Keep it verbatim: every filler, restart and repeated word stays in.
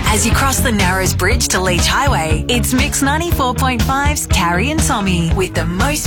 As you cross the Narrows Bridge to Leach Highway, it's Mix ninety-four point five's Carrie and Tommy with the most